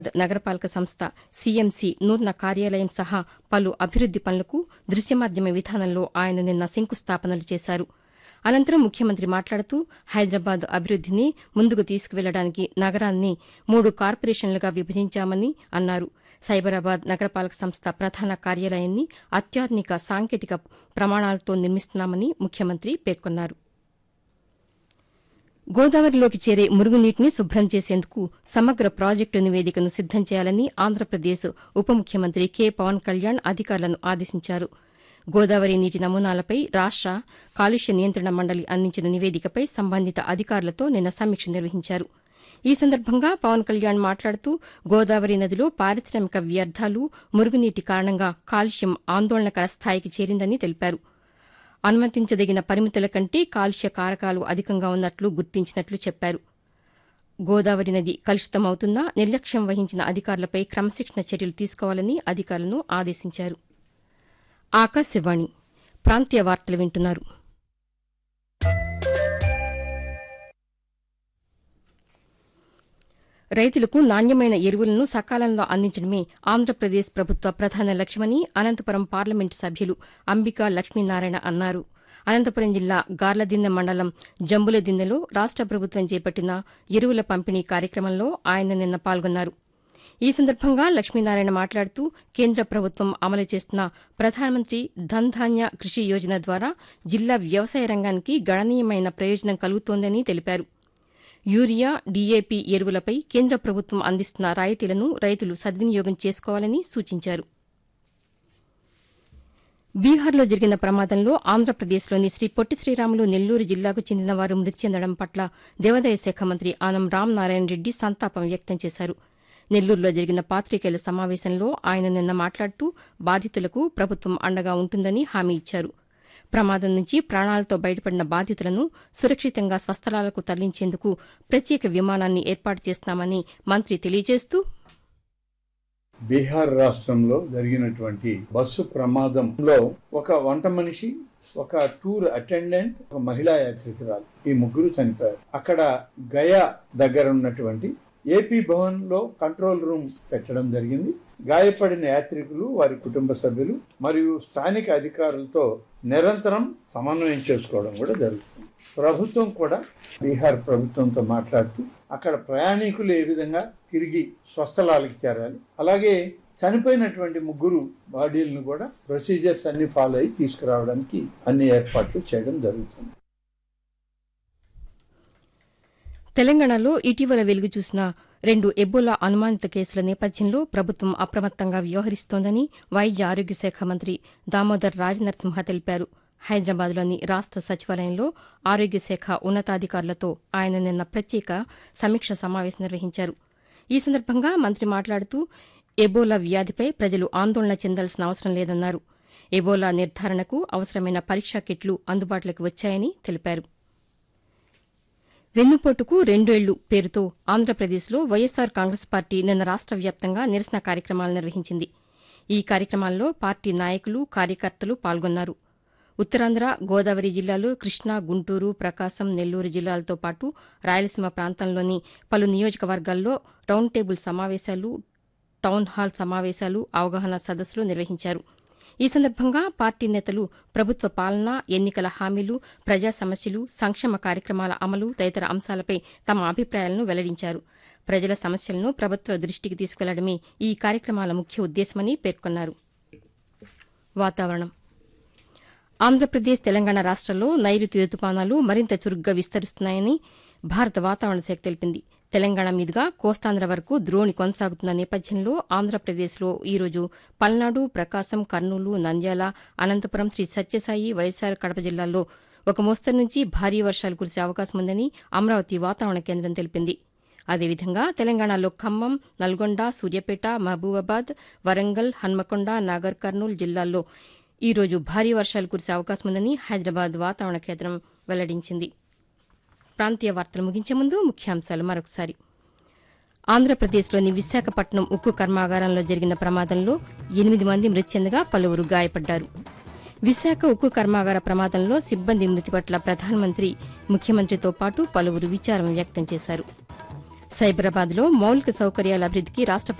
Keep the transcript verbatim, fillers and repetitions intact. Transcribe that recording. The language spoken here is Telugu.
నగరపాలక సంస్థ సీఎంసీ నూతన కార్యాలయం సహా పలు అభివృద్ది పనులకు దృశ్యమాధ్యమ విధానంలో ఆయన నిన్న శంకుస్థాపనలు చేశారు. అనంతరం ముఖ్యమంత్రి మాట్లాడుతూ హైదరాబాద్ అభివృద్దిని ముందుకు తీసుకువెళ్లడానికి నగరాన్ని మూడు కార్పొరేషన్లుగా విభజించామని అన్నారు. సైబరాబాద్ నగరపాలక సంస్థ ప్రధాన కార్యాలయాన్ని అత్యాధునిక సాంకేతిక ప్రమాణాలతో నిర్మిస్తున్నామని ముఖ్యమంత్రి పేర్కొన్నారు. గోదావరిలోకి చేరే మురుగునీటిని శుభ్రం చేసేందుకు సమగ్ర ప్రాజెక్టు నివేదికను సిద్దం చేయాలని ఆంధ్రప్రదేశ్ ఉప ముఖ్యమంత్రి కె పవన్ కళ్యాణ్ అధికారులను ఆదేశించారు. గోదావరి నీటి నమూనాలపై రాష్ట కాలుష్య నియంత్రణ మండలి అందించిన నివేదికపై సంబంధిత అధికారులతో నిన్న సమీక్ష నిర్వహించారు. ఈ సందర్భంగా పవన్ కళ్యాణ్ మాట్లాడుతూ గోదావరి నదిలో పారిశ్రామిక వ్యర్థాలు, మురుగునీటి కారణంగా కాలుష్యం ఆందోళనకర స్థాయికి చేరిందని తెలిపారు. అనుమతించదగిన పరిమితుల కంటే కాలుష్య కారకాలు అధికంగా ఉన్నట్లు గుర్తించినట్లు చెప్పారు. గోదావరి నది కలుషితమవుతున్నా నిర్లక్ష్యం వహించిన అధికారులపై క్రమశిక్షణ చర్యలు తీసుకోవాలని అధికారులను ఆదేశించారు. ఆకాశవాణి ప్రాంతీయ వార్తలు వింటున్నారు. రైతులకు నాణ్యమైన ఎరువులను సకాలంలో అందించడమే ఆంధ్రప్రదేశ్ ప్రభుత్వ ప్రధాన లక్ష్యమని అనంతపురం పార్లమెంటు సభ్యులు అంబికా లక్ష్మీనారాయణ అన్నారు. అనంతపురం జిల్లా గార్లదిన్నె మండలం జంబులదిన్నెలో రాష్ట ప్రభుత్వం చేపట్టిన ఎరువుల పంపిణీ కార్యక్రమంలో ఆయన నిన్న పాల్గొన్నారు. ఈ సందర్భంగా లక్ష్మీనారాయణ మాట్లాడుతూ కేంద్ర ప్రభుత్వం అమలు చేస్తున్న ప్రధానమంత్రి ధన్ ధాన్య కృషి యోజన ద్వారా జిల్లా వ్యవసాయ రంగానికి గణనీయమైన ప్రయోజనం కలుగుతోందని తెలిపారు. యూరియా, డీఏపీ ఎరువులపై కేంద్ర ప్రభుత్వం అందిస్తున్న రాయితీలను రైతులు సద్వినియోగం చేసుకోవాలని సూచించారు. బీహార్లో జరిగిన ప్రమాదంలో ఆంధ్రప్రదేశ్లోని శ్రీ పొట్టి శ్రీరాములు నెల్లూరు జిల్లాకు చెందిన వారు మృతి చెందడం పట్ల దేవాదాయ శాఖ మంత్రి ఆనం రామ్ నారాయణ రెడ్డి సంతాపం వ్యక్తం చేశారు. నెల్లూరులో జరిగిన పాతికేయుల సమావేశంలో ఆయన నిన్న మాట్లాడుతూ బాధితులకు ప్రభుత్వం అండగా ఉంటుందని హామీ ఇచ్చారు. ప్రమాదం నుంచి ప్రాణాలతో బయటపడిన బాధితులను సురక్షితంగా స్వస్థలాలకు తరలించేందుకు ప్రత్యేక విమానాన్ని ఏర్పాటు చేస్తామని మంత్రి తెలియజేస్తూ, బీహార్ రాష్ట్రంలో జరిగినటువంటి బస్సు ప్రమాదంలో ఒక వంట మనిషి, ఒక టూర్ అటెండెంట్, ఒక మహిళా యాత్రికురాలు, ఈ ముగ్గురు చనిపోయారు. అక్కడ గయా దగ్గర ఉన్నటువంటి ఏపీ భవన్ లో కంట్రోల్ రూమ్ పెట్టడం జరిగింది. గాయపడిన యాత్రికులు, వారి కుటుంబ సభ్యులు మరియు స్థానిక అధికారులతో నిరంతరం సమన్వయం చేసుకోవడం కూడా జరుగుతుంది. ప్రభుత్వం కూడా బీహార్ ప్రభుత్వంతో మాట్లాడుతూ అక్కడ ప్రయాణికులు ఏ విధంగా తిరిగి స్వస్థలాలకు చేరాలి, అలాగే చనిపోయినటువంటి ముగ్గురు బాడీలను కూడా ప్రొసీజర్స్ అన్ని ఫాలో అయ్యి తీసుకురావడానికి అన్ని ఏర్పాట్లు చేయడం జరుగుతుంది. తెలంగాణలో ఇటీవల వెలుగు చూసిన రెండు ఎబోలా అనుమానిత కేసుల నేపథ్యంలో ప్రభుత్వం అప్రమత్తంగా వ్యవహరిస్తోందని వైద్య ఆరోగ్య శాఖ మంత్రి దామోదర్ రాజనరసింహ తెలిపారు. హైదరాబాద్లోని రాష్ట సచివాలయంలో ఆరోగ్య శాఖ ఉన్నతాధికారులతో ఆయన నిన్న ప్రత్యేక సమీక్ష సమావేశం నిర్వహించారు. ఈ సందర్భంగా మంత్రి మాట్లాడుతూ ఎబోలా వ్యాధిపై ప్రజలు ఆందోళన చెందాల్సిన అవసరం లేదన్నారు. ఎబోలా నిర్ధారణకు అవసరమైన పరీక్షా కిట్లు అందుబాటులోకి వచ్చాయని తెలిపారు. వెన్నుపోటుకు రెండేళ్లు పేరుతో ఆంధ్రప్రదేశ్లో వైఎస్సార్ కాంగ్రెస్ పార్టీ నిన్న రాష్ట వ్యాప్తంగా నిరసన కార్యక్రమాలు నిర్వహించింది. ఈ కార్యక్రమాల్లో పార్టీ నాయకులు, కార్యకర్తలు పాల్గొన్నారు. ఉత్తరాంధ్ర, గోదావరి జిల్లాలో కృష్ణా, గుంటూరు, ప్రకాశం, నెల్లూరు జిల్లాలతో పాటు రాయలసీమ ప్రాంతంలోని పలు నియోజకవర్గాల్లో రౌండ్ టేబుల్ సమావేశాలు, టౌన్ హాల్ సమావేశాలు, అవగాహన సదస్సులు నిర్వహించారు. ఈ సందర్భంగా పార్టీ నేతలు ప్రభుత్వ పాలన, ఎన్నికల హామీలు, ప్రజా సమస్యలు, సంక్షేమ కార్యక్రమాల అమలు తదితర అంశాలపై తమ అభిప్రాయాలను వెల్లడించారు. ప్రజల సమస్యలను ప్రభుత్వ దృష్టికి తీసుకెళ్లడమే ఈ కార్యక్రమాల ముఖ్య ఉద్దేశమని పేర్కొన్నారు. వాతావరణం. ఆంధ్రప్రదేశ్, తెలంగాణ రాష్ట్రాల్లో నైరుతి రుతుపవనాలు మరింత చురుగ్గా విస్తరిస్తున్నాయని భారత వాతావరణ శాఖ తెలిపింది. తెలంగాణ మీదుగా కోస్తాంధ్ర వరకు ద్రోణి కొనసాగుతున్న నేపథ్యంలో ఆంధ్రప్రదేశ్లో ఈరోజు పల్నాడు, ప్రకాశం, కర్నూలు, నంద్యాల, అనంతపురం, శ్రీ సత్యసాయి, వైఎస్సార్ కడప జిల్లాల్లో ఒక మోస్తరు నుంచి భారీ వర్షాలు కురిసే అవకాశం ఉందని అమరావతి వాతావరణ కేంద్రం తెలిపింది. అదేవిధంగా తెలంగాణలో ఖమ్మం, నల్గొండ, సూర్యాపేట, మహబూబాబాద్, వరంగల్, హన్మకొండ, నాగర్ కర్నూలు జిల్లాల్లో ఈరోజు భారీ వర్షాలు కురిసే అవకాశం ఉందని హైదరాబాద్ వాతావరణ కేంద్రం వెల్లడించింది. ప్రాంతీయ వార్తలు ముగించే ముందు ముఖ్యాంశాలు మరొకసారి. ఆంధ్రప్రదేశ్లోని విశాఖపట్నం ఉక్కు కర్మాగారంలో జరిగిన ప్రమాదంలో ఎనిమిది మంది మృతి చెందగా పలువురు గాయపడ్డారు. విశాఖ ఉక్కు కర్మాగార ప్రమాదంలో సిబ్బంది మృతి పట్ల ప్రధానమంత్రి, ముఖ్యమంత్రితో పాటు పలువురు విచారం వ్యక్తం చేశారు. సైబరాబాద్లో మౌలిక సౌకర్యాల అభివృద్దికి రాష్ట